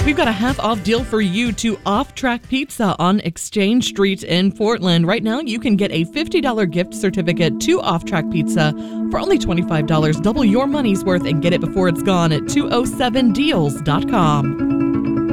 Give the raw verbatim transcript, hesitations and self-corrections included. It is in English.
we've got a half-off deal for you to Off Track Pizza on Exchange Street in Portland. Right now, you can get a fifty dollars gift certificate to Off Track Pizza for only twenty-five dollars. Double your money's worth and get it before it's gone at two oh seven deals dot com.